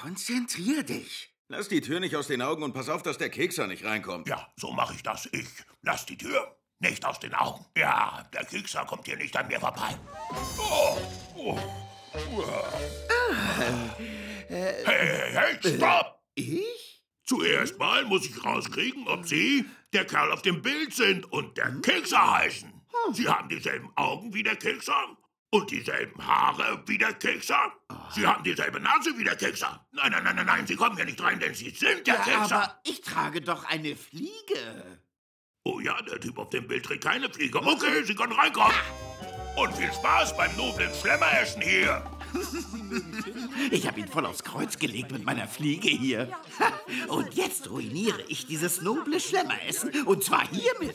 Konzentrier dich. Lass die Tür nicht aus den Augen und pass auf, dass der Kekser nicht reinkommt. Ja, so mache ich das. Ich lass die Tür nicht aus den Augen. Ja, der Kekser kommt hier nicht an mir vorbei. Hey, stopp! Ich? Zuerst mal muss ich rauskriegen, ob Sie der Kerl auf dem Bild sind und der Kekser heißen. Sie haben dieselben Augen wie der Kekser und dieselben Haare wie der Kekser. Sie haben dieselbe Nase wie der Kekser. Nein, Sie kommen hier nicht rein, denn Sie sind der Kekser. Aber ich trage doch eine Fliege. Oh ja, der Typ auf dem Bild trägt keine Fliege. Okay, Sie können reinkommen. Und viel Spaß beim noblen Schlemmeressen hier. Ich habe ihn voll aufs Kreuz gelegt mit meiner Fliege hier. Und jetzt ruiniere ich dieses noble Schlemmeressen. Und zwar hiermit.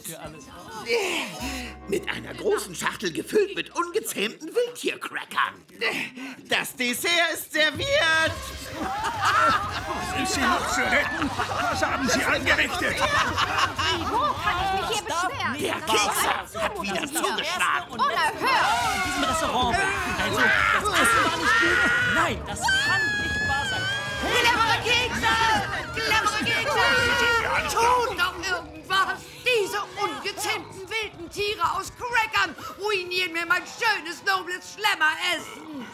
Mit einer großen Schachtel gefüllt mit ungezähmten Wildtiercrackern. Das Dessert ist serviert. Sind Sie noch zu retten? Was haben Sie angerichtet? Wie hoch kann ich mich hier beschweren? Der Kekser hat wieder zugeschlagen. Oder hör! In diesem Restaurant. Also, das Essen war nicht gut. Nein, das kann nicht wahr sein. Clevere Kekse! Clevere Kekse! Tut doch irgendwas! Diese ungezähmten wilden Tiere aus Crackern ruinieren mir mein schönes, nobles Schlemmeressen.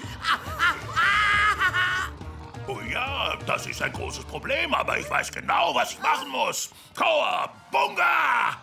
Oh ja, das ist ein großes Problem, aber ich weiß genau, was ich machen muss. Cowabunga!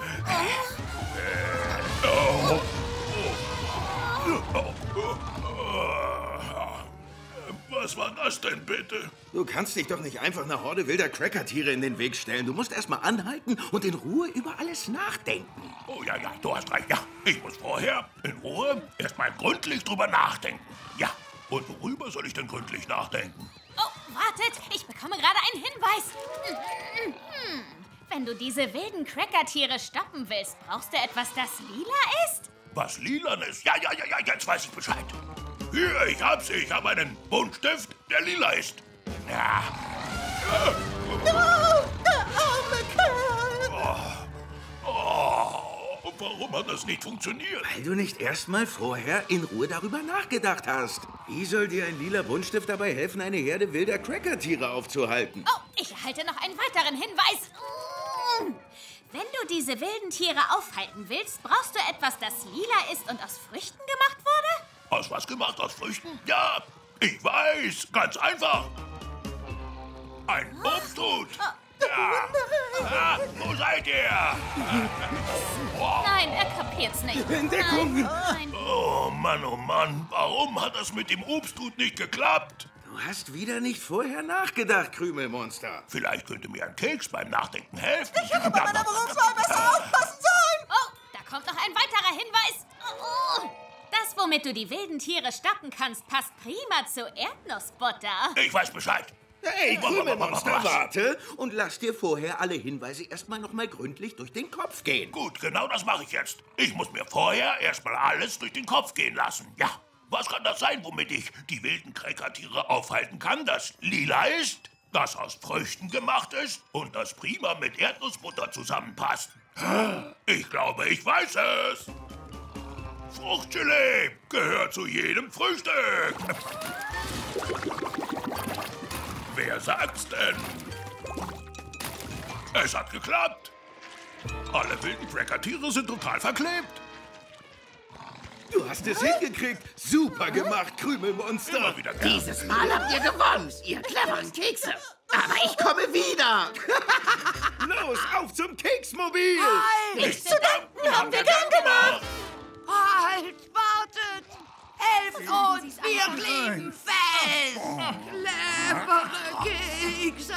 Was war das denn bitte? Du kannst dich doch nicht einfach einer Horde wilder Crackertiere in den Weg stellen. Du musst erst mal anhalten und in Ruhe über alles nachdenken. Oh ja, du hast recht. Ja, ich muss vorher in Ruhe erst mal gründlich drüber nachdenken. Ja, und worüber soll ich denn gründlich nachdenken? Oh, wartet, ich bekomme gerade einen Hinweis. Wenn du diese wilden Crackertiere stoppen willst, brauchst du etwas, das lila ist? Was Lilanes? Ja, jetzt weiß ich Bescheid. Hier, ich hab's. Ich hab einen Buntstift, der lila ist. Ja. Der arme Kerl! Warum hat das nicht funktioniert? Weil du nicht erst mal vorher in Ruhe darüber nachgedacht hast. Wie soll dir ein lila Buntstift dabei helfen, eine Herde wilder Crackertiere aufzuhalten? Oh, ich erhalte noch einen weiteren Hinweis. Wenn du diese wilden Tiere aufhalten willst, brauchst du etwas, das lila ist und aus Früchten gemacht wurde? Aus was gemacht? Aus Früchten? Ja, ich weiß. Ganz einfach. Ein Obsthut. Ja. Wo seid ihr? Nein, er kapiert's nicht. Entdeckung! Nein. Oh Mann. Warum hat das mit dem Obsthut nicht geklappt? Du hast wieder nicht vorher nachgedacht, Krümelmonster. Vielleicht könnte mir ein Keks beim Nachdenken helfen. Ich hätte bei meiner Berufswahl besser aufpassen sollen! Oh, da kommt noch ein weiterer Hinweis. Oh. Das, womit du die wilden Tiere stoppen kannst, passt prima zu Erdnussbutter. Ich weiß Bescheid. Hey, Krümelmonster, warte und lass dir vorher alle Hinweise erstmal noch mal gründlich durch den Kopf gehen. Gut, genau das mache ich jetzt. Ich muss mir vorher erstmal alles durch den Kopf gehen lassen. Ja, was kann das sein, womit ich die wilden Crackertiere aufhalten kann, das lila ist, das aus Früchten gemacht ist und das prima mit Erdnussbutter zusammenpasst? Ich glaube, ich weiß es. Fruchtgelee gehört zu jedem Frühstück. Wer sagt's denn? Es hat geklappt. Alle wilden Crackertiere sind total verklebt. Du hast es hingekriegt. Super gemacht, Krümelmonster. Immer wieder gern. Dieses Mal habt ihr gewonnen, ihr cleveren Kekse. Aber ich komme wieder. Los, auf zum Keksmobil. Nichts zu danken, haben wir gern gemacht! Halt, wartet! Helft uns, wir kleben fest! Clevere Kekse!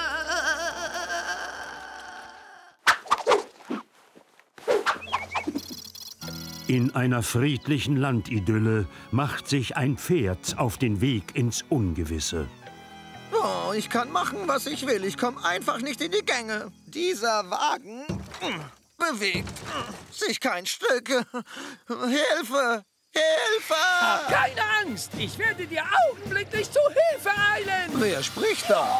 In einer friedlichen Landidylle macht sich ein Pferd auf den Weg ins Ungewisse. Oh, ich kann machen, was ich will. Ich komme einfach nicht in die Gänge. Dieser Wagen bewegt sich kein Stück. Hilfe! Hilfe! Hab keine Angst! Ich werde dir augenblicklich zu Hilfe eilen! Wer spricht da?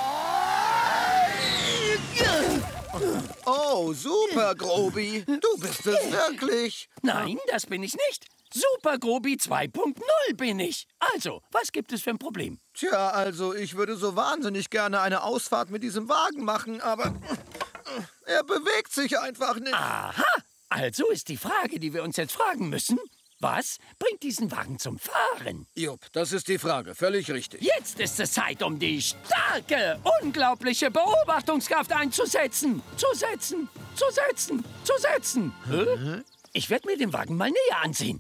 Oh, super, Grobi. Du bist es wirklich. Nein, das bin ich nicht. Super Grobi 2.0 bin ich. Also, was gibt es für ein Problem? Tja, also ich würde so wahnsinnig gerne eine Ausfahrt mit diesem Wagen machen, aber er bewegt sich einfach nicht. Aha, also ist die Frage, die wir uns jetzt fragen müssen, was bringt diesen Wagen zum Fahren? Jupp, das ist die Frage, völlig richtig. Jetzt ist es Zeit, um die starke, unglaubliche Beobachtungskraft einzusetzen. Zu setzen. Hä? Ich werde mir den Wagen mal näher ansehen.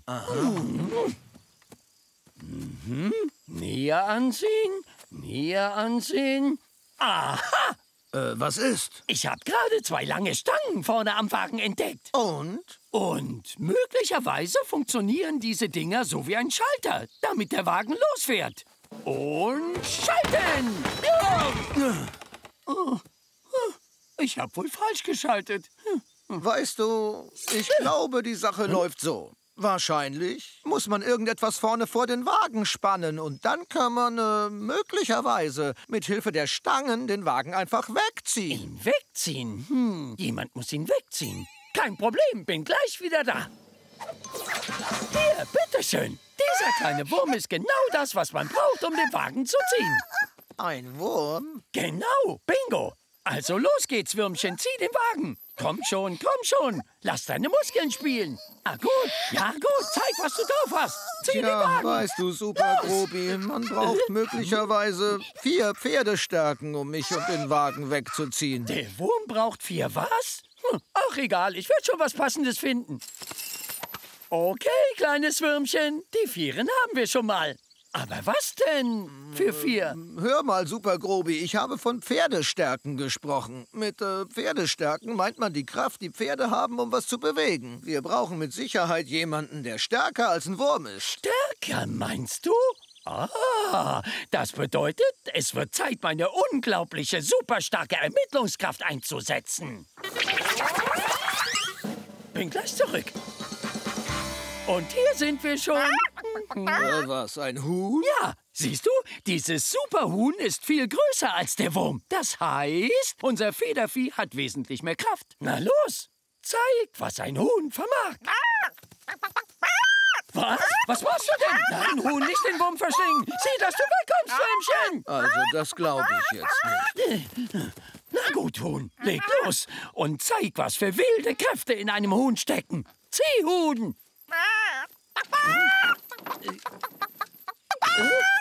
Näher ansehen. Aha! Was ist? Ich habe gerade 2 lange Stangen vorne am Wagen entdeckt. Und? Und möglicherweise funktionieren diese Dinger so wie ein Schalter, damit der Wagen losfährt. Und schalten! Ja. Ich habe wohl falsch geschaltet. Weißt du, ich glaube, die Sache läuft so. Wahrscheinlich muss man irgendetwas vorne vor den Wagen spannen und dann kann man möglicherweise mit Hilfe der Stangen den Wagen einfach wegziehen. Ihn wegziehen? Jemand muss ihn wegziehen. Kein Problem, bin gleich wieder da. Hier, bitteschön. Dieser kleine Wurm ist genau das, was man braucht, um den Wagen zu ziehen. Ein Wurm? Genau, bingo. Also los geht's, Würmchen, zieh den Wagen. Komm schon. Lass deine Muskeln spielen. Ah, gut. Ja, gut. Zeig, was du drauf hast. Zieh den Wagen. Weißt du, Super Grobi, man braucht möglicherweise 4 Pferdestärken, um mich und den Wagen wegzuziehen. Der Wurm braucht 4 was? Ach, egal. Ich werde schon was Passendes finden. Okay, kleines Würmchen. Die 4 haben wir schon mal. Aber was denn für 4? Hör mal, Super Grobi, ich habe von Pferdestärken gesprochen. Mit Pferdestärken meint man die Kraft, die Pferde haben, um was zu bewegen. Wir brauchen mit Sicherheit jemanden, der stärker als ein Wurm ist. Stärker, meinst du? Ah, das bedeutet, es wird Zeit, meine unglaubliche, superstarke Ermittlungskraft einzusetzen. Bin gleich zurück. Und hier sind wir schon. Was, ein Huhn? Ja, siehst du, dieses Superhuhn ist viel größer als der Wurm. Das heißt, unser Federvieh hat wesentlich mehr Kraft. Na los, zeig, was ein Huhn vermag. Was? Was machst du denn? Nein, Huhn, nicht den Wurm verschlingen. Sieh, dass du wegkommst, Würmchen. Also, das glaube ich jetzt nicht. Na gut, Huhn, leg los und zeig, was für wilde Kräfte in einem Huhn stecken. Zieh, Huhn.